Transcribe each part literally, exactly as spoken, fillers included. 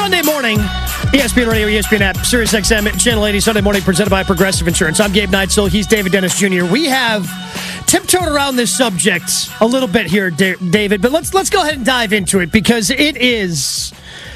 Sunday morning, E S P N Radio, E S P N app, Sirius X M, Channel eighty, Sunday morning, presented by Progressive Insurance. I'm Gabe Neitzel. He's David Dennis Junior We have tiptoed around this subject a little bit here, David, but let's let's go ahead and dive into it, because it is,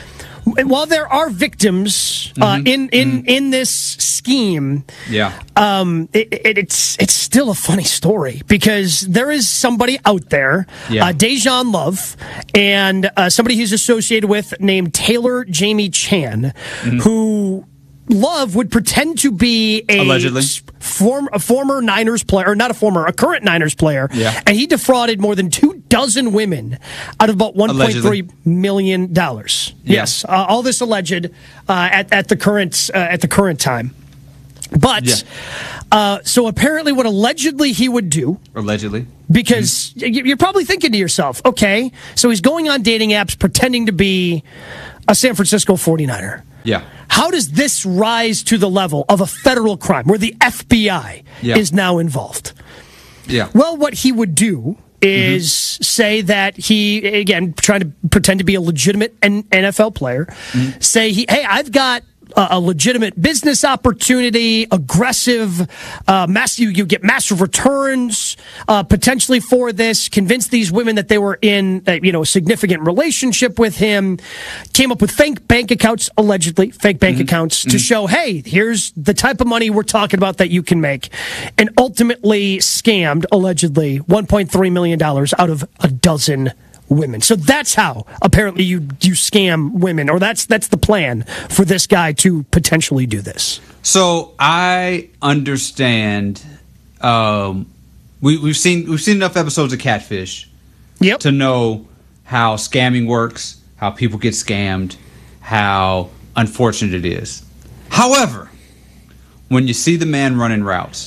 while there are victims uh, mm-hmm. in in mm-hmm. in this scheme, yeah, um, it, it, it's it's still a funny story, because there is somebody out there, yeah. uh, Dejan Love, and uh, somebody he's associated with named Taylor Jamie Chan, mm-hmm. who Love would pretend to be a allegedly form, a former Niners player, or not a former, a current Niners player, yeah. and he defrauded more than two dozen women out of about one point three million dollars. Yeah. Yes, uh, all this alleged uh, at at the current uh, at the current time. But yeah. uh, so apparently, what allegedly he would do, allegedly, because mm-hmm. you're probably thinking to yourself, okay, so he's going on dating apps pretending to be a San Francisco forty-niner. Yeah. How does this rise to the level of a federal crime where the F B I yeah. is now involved? Yeah. Well, what he would do is mm-hmm. say that he, again, trying to pretend to be a legitimate N F L player, mm-hmm. say, he, hey, I've got a, a legitimate business opportunity, aggressive, uh, mass, you, you get massive returns uh, potentially for this, convince these women that they were in uh, you know, a significant relationship with him, came up with fake bank accounts, allegedly, fake bank mm-hmm. accounts, mm-hmm. to show, hey, here's the type of money we're talking about that you can make, and ultimately scammed, allegedly, one point three million dollars out of a dozen women. So that's how apparently you you scam women, or that's that's the plan for this guy to potentially do this. So I understand. Um, we, we've seen we've seen enough episodes of Catfish, yep. to know how scamming works, how people get scammed, how unfortunate it is. However, when you see the man running routes.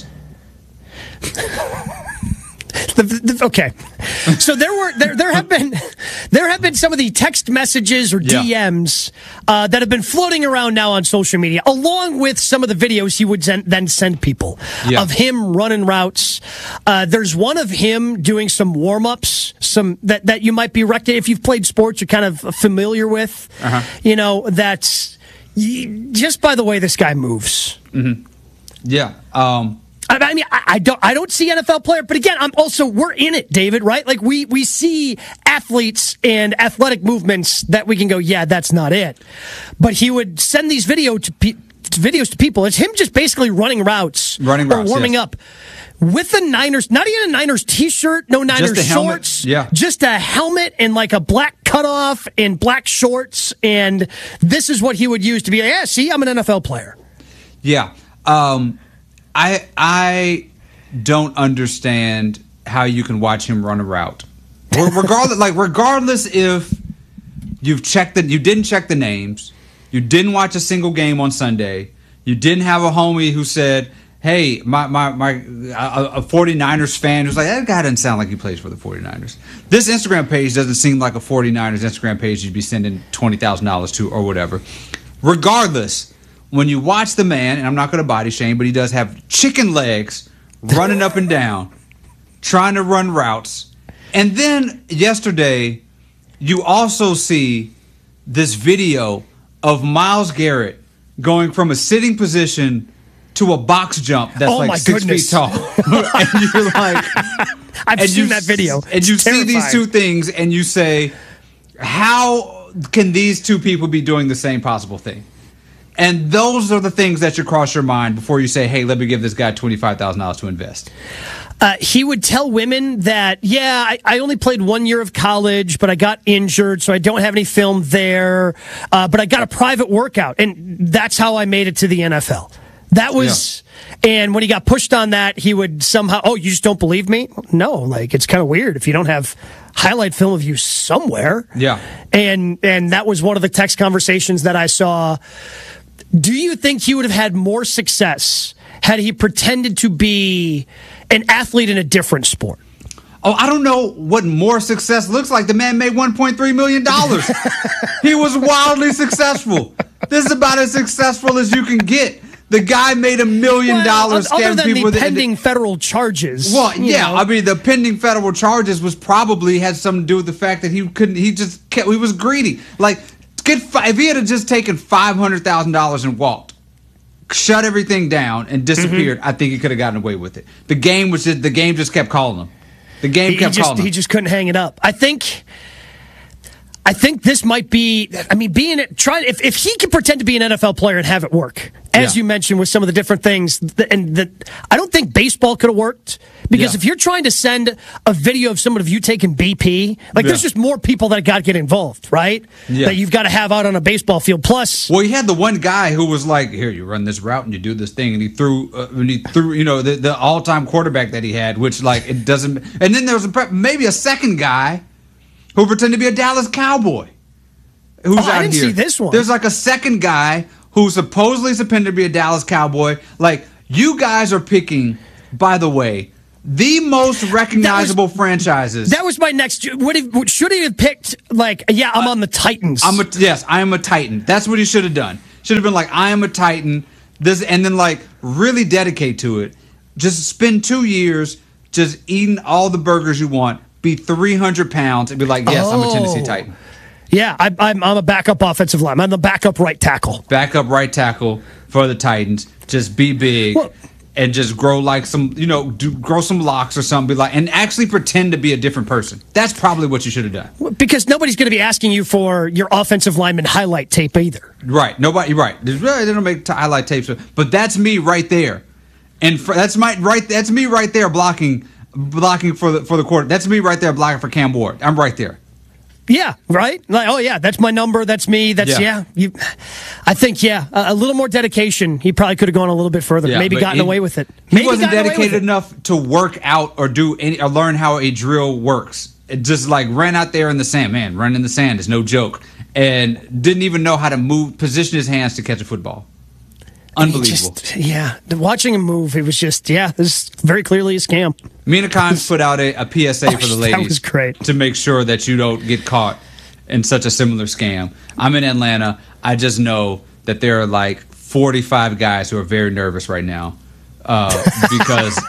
The, the, okay, so there were there there have been there have been some of the text messages or D Ms yeah. uh, that have been floating around now on social media, along with some of the videos he would send, then send people yeah. of him running routes. Uh, there's one of him doing some warm ups, some that, that you might be rec- if you've played sports, you're kind of familiar with. Uh-huh. You know, that's just by the way this guy moves. Mm-hmm. Yeah. Um I mean, I don't, I don't see N F L player, but again, I'm also, we're in it, David, right? Like we, we see athletes and athletic movements that we can go, yeah, that's not it. But he would send these video to pe- videos to people. It's him just basically running routes, running or routes, warming yes. up with the Niners, not even a Niners t-shirt, no Niners just shorts, yeah. just a helmet and like a black cutoff and black shorts. And this is what he would use to be, yeah, see, I'm an N F L player. Yeah. Um, I I don't understand how you can watch him run a route. Regardless, like regardless if you've checked the, you didn't check the names, you didn't watch a single game on Sunday, you didn't have a homie who said, "Hey, my my my a, a forty-niners fan who's like, that guy doesn't sound like he plays for the forty-niners." This Instagram page doesn't seem like a forty-niners Instagram page you'd be sending twenty thousand dollars to or whatever. Regardless. When you watch the man, and I'm not going to body shame, but he does have chicken legs running up and down, trying to run routes. And then yesterday, you also see this video of Myles Garrett going from a sitting position to a box jump that's oh like six goodness. feet tall. And you're like, I've and seen you, that video. And you it's see terrifying. these two things, and you say, how can these two people be doing the same possible thing? And those are the things that should cross your mind before you say, hey, let me give this guy twenty-five thousand dollars to invest. Uh, he would tell women that, yeah, I, I only played one year of college, but I got injured, so I don't have any film there. Uh, but I got a private workout, and that's how I made it to the N F L. That was, yeah. And when he got pushed on that, he would somehow, oh, you just don't believe me? No, like, it's kind of weird if you don't have highlight film of you somewhere. Yeah. And and that was one of the text conversations that I saw. Do you think he would have had more success had he pretended to be an athlete in a different sport? Oh, I don't know what more success looks like. The man made one point three million dollars. He was wildly successful. This is about as successful as you can get. The guy made a million dollars well, other than people the pending with, federal charges. Well, yeah, know. I mean, the pending federal charges was probably had something to do with the fact that he couldn't. He just kept, he was greedy. Like, get fi- if he had just taken five hundred thousand dollars and walked, shut everything down and disappeared, mm-hmm. I think he could have gotten away with it. The game was just, the game just kept calling him. The game he, kept he just, calling him. He just couldn't hang it up. I think. I think this might be. I mean, being trying. If if he can pretend to be an N F L player and have it work, as yeah. you mentioned with some of the different things, and that I don't think baseball could have worked because yeah. if you're trying to send a video of someone of you taking B P, like yeah. there's just more people that got to get involved, right? Yeah. That you've got to have out on a baseball field. Plus, well, he had the one guy who was like, "Here, you run this route and you do this thing," and he threw, uh, and he threw, you know, the, the all-time quarterback that he had, which like it doesn't. And then there was a, maybe a second guy who pretended to be a Dallas Cowboy. Who's oh, out I didn't here. see this one. There's like a second guy who supposedly is pretending to be a Dallas Cowboy. Like, you guys are picking, by the way, the most recognizable that was, franchises. That was my next. Would he, should he have picked, like, yeah, I'm uh, on the Titans. I'm a, yes, I am a Titan. That's what he should have done. Should have been like, I am a Titan. This, and then, like, really dedicate to it. Just spend two years just eating all the burgers you want, be three hundred pounds, and be like, yes, oh. I'm a Tennessee Titan. Yeah, I, I'm I'm a backup offensive lineman. I'm the backup right tackle. Backup right tackle for the Titans. Just be big well, and just grow like some, you know, do, grow some locks or something. Be like, and actually pretend to be a different person. That's probably what you should have done. Because nobody's going to be asking you for your offensive lineman highlight tape either. Right. Nobody. Right. They don't make t- highlight tapes, but that's me right there, and for, that's my right. That's me right there blocking, blocking for the for the quarter. That's me right there blocking for Cam Ward. I'm right there. Yeah, right? Like, oh, yeah, that's my number. That's me. That's, yeah. yeah you, I think, yeah, a, a little more dedication. He probably could have gone a little bit further. Yeah, maybe gotten it, away with it. Maybe he wasn't dedicated enough to work out or do any, or learn how a drill works. It just, like, ran out there in the sand. Man, running in the sand is no joke. And didn't even know how to move, position his hands to catch a football. Unbelievable. Just, yeah, watching him move, it was just, yeah, this is very clearly a scam. Mina Kimes put out a, a P S A oh, for the ladies that was great. to make sure that you don't get caught in such a similar scam. I'm in Atlanta. I just know that there are like forty-five guys who are very nervous right now uh, because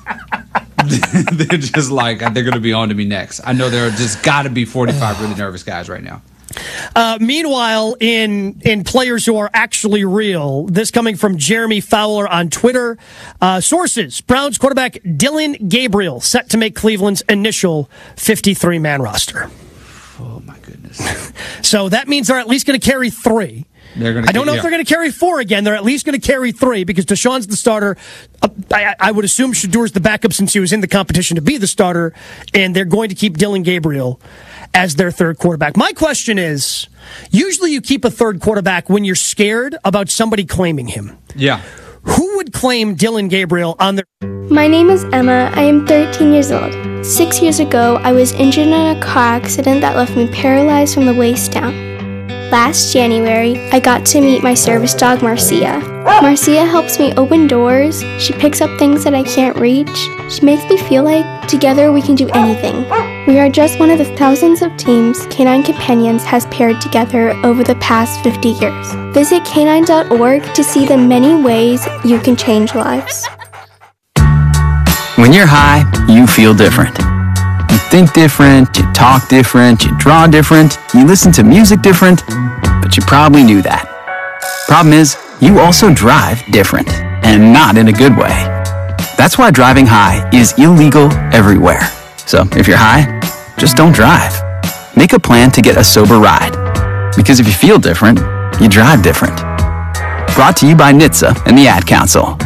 they're just like, they're going to be on to me next. I know there are just got to be forty-five really nervous guys right now. Uh, meanwhile, in in players who are actually real, this coming from Jeremy Fowler on Twitter. Uh, sources, Browns quarterback Dylan Gabriel set to make Cleveland's initial fifty-three man roster. Oh, my goodness. So that means they're at least going to carry three. They're gonna I don't know yeah. if they're going to carry four again. They're at least going to carry three because Deshaun's the starter. Uh, I, I would assume Shadour's the backup since he was in the competition to be the starter, and they're going to keep Dylan Gabriel as their third quarterback. My question is, usually you keep a third quarterback when you're scared about somebody claiming him. Yeah. Who would claim Dylan Gabriel on their... My name is Emma. I am thirteen years old. Six years ago, I was injured in a car accident that left me paralyzed from the waist down. Last January, I got to meet my service dog, Marcia. Marcia helps me open doors. She picks up things that I can't reach. She makes me feel like together we can do anything. We are just one of the thousands of teams Canine Companions has paired together over the past fifty years. Visit canine dot org to see the many ways you can change lives. When you're high, you feel different. You think different, you talk different, you draw different, you listen to music different, but you probably knew that. Problem is, you also drive different, and not in a good way. That's why driving high is illegal everywhere. So if you're high, just don't drive. Make a plan to get a sober ride. Because if you feel different, you drive different. Brought to you by N H T S A and the Ad Council.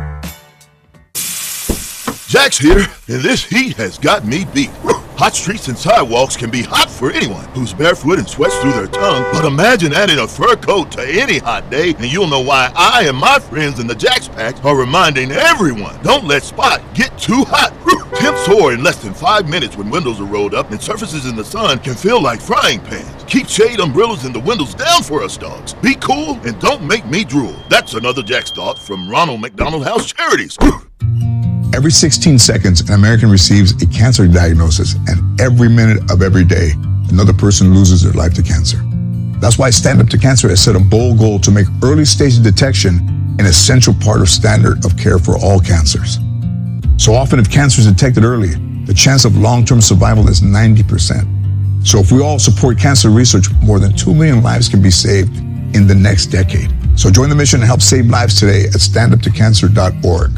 Jax here, and this heat has got me beat. Hot streets and sidewalks can be hot for anyone who's barefoot and sweats through their tongue, but imagine adding a fur coat to any hot day, and you'll know why I and my friends in the Jax Pack are reminding everyone, don't let Spot get too hot. Temps soar in less than five minutes when windows are rolled up, and surfaces in the sun can feel like frying pans. Keep shade umbrellas and the windows down for us dogs. Be cool and don't make me drool. That's another Jax thought from Ronald McDonald House Charities. Every sixteen seconds, an American receives a cancer diagnosis, and every minute of every day, another person loses their life to cancer. That's why Stand Up to Cancer has set a bold goal to make early stage detection an essential part of standard of care for all cancers. So often, if cancer is detected early, the chance of long-term survival is ninety percent. So if we all support cancer research, more than two million lives can be saved in the next decade. So join the mission and help save lives today at stand up to cancer dot org.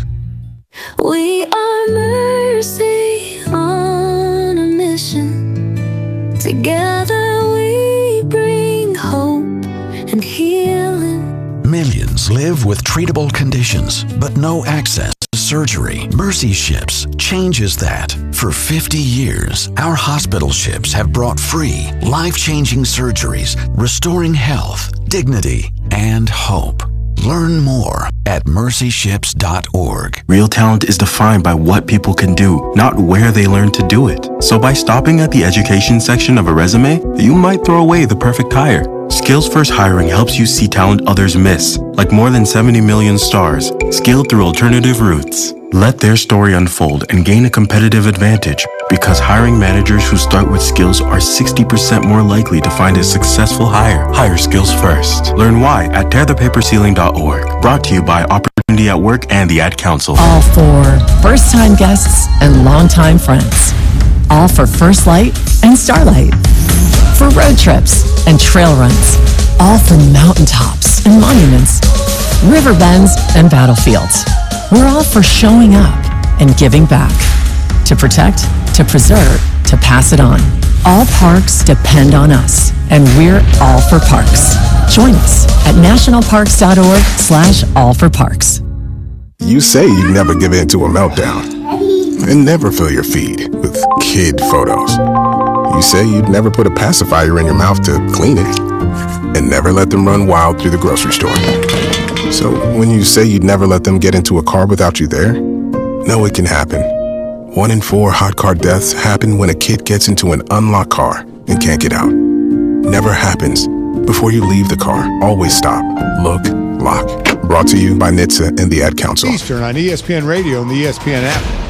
We are Mercy on a mission. Together we bring hope and healing. Millions live with treatable conditions, but no access to surgery. Mercy Ships changes that. For fifty years, our hospital ships have brought free, life-changing surgeries, restoring health, dignity, and hope. Learn more at mercy ships dot org. Real talent is defined by what people can do, not where they learn to do it. So by stopping at the education section of a resume, you might throw away the perfect hire. Skills First Hiring helps you see talent others miss, like more than seventy million stars, scaled through alternative routes. Let their story unfold and gain a competitive advantage, because hiring managers who start with skills are sixty percent more likely to find a successful hire. Hire skills first. Learn why at tear the paper ceiling dot org. Brought to you by Opportunity at Work and the Ad Council. All for first-time guests and longtime friends. All for First Light and Starlight. For road trips and trail runs. All for mountaintops and monuments, river bends and battlefields. We're all for showing up and giving back. To protect, to preserve, to pass it on. All parks depend on us, and we're all for parks. Join us at national parks dot org slash all for parks. You say you never give in to a meltdown and never fill your feed with kid photos. You say you'd never put a pacifier in your mouth to clean it and never let them run wild through the grocery store. So when you say you'd never let them get into a car without you there, know it can happen. One in four hot car deaths happen when a kid gets into an unlocked car and can't get out. Never happens. Before you leave the car, always stop, look, lock. Brought to you by N H T S A and the Ad Council. Eastern on E S P N Radio and the E S P N app.